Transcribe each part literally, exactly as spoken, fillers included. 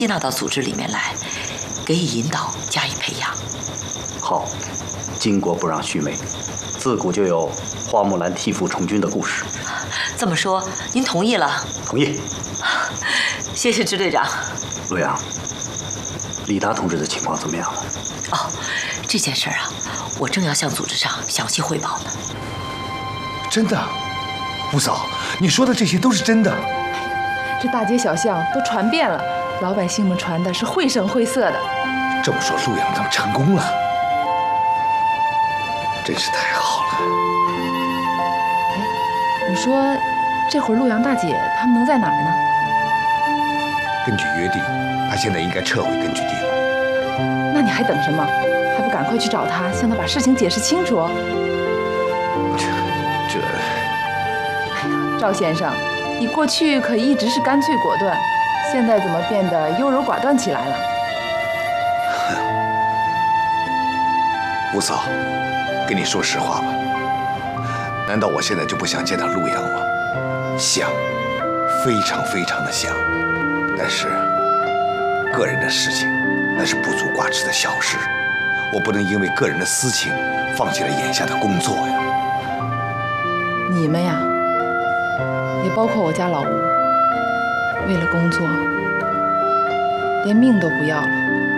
接纳到组织里面来，给予引导，加以培养。 好，巾帼不让须眉，自古就有花木兰替父从军的故事。 这么说，您同意了？ 同意。 谢谢支队长。 陆阳，李达同志的情况怎么样了？ 哦，这件事儿啊，我正要向组织上详细汇报呢。 真的，吴嫂，你说的这些都是真的。 这大街小巷都传遍了，老百姓们传的是绘声绘色的。 这么说，陆阳他们成功了，真是太好了。 哎，你说，这会儿陆阳大姐他们能在哪儿呢？ 根据约定，他现在应该撤回根据地了。 那你还等什么？还不赶快去找他，向他把事情解释清楚？ 这这…… 哎呀，赵先生，你过去可一直是干脆果断，现在怎么变得优柔寡断起来了？ 吴嫂，跟你说实话吧，难道我现在就不想见到陆阳吗？想，非常非常的想。但是，个人的事情那是不足挂齿的小事，我不能因为个人的私情放弃了眼下的工作呀。 你们呀，也包括我家老吴，为了工作，连命都不要了。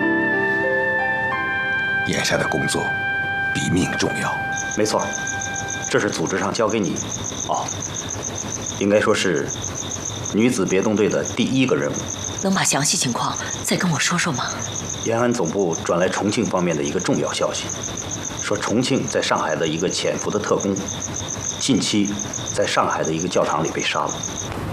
眼下的工作比命重要。 没错，这是组织上交给你，哦，应该说是女子别动队的第一个任务。 能把详细情况再跟我说说吗？ 延安总部转来重庆方面的一个重要消息，说重庆在上海的一个潜伏的特工，近期在上海的一个教场里被杀了。